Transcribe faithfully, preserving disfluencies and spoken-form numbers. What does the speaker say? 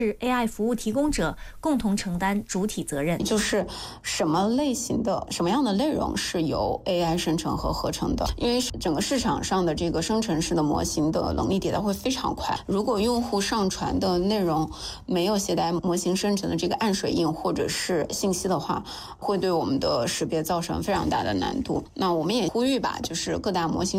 是 A I 服务提供者共同承担主体责任。 就是什么类型的、什么样的内容是由 A I 生成和合成的？因为整个市场上的这个生成式的模型的能力迭代会非常快。如果用户上传的内容没有携带模型生成的这个暗水印或者是信息的话，会对我们的识别造成非常大的难度。那我们也呼吁吧，就是各大模型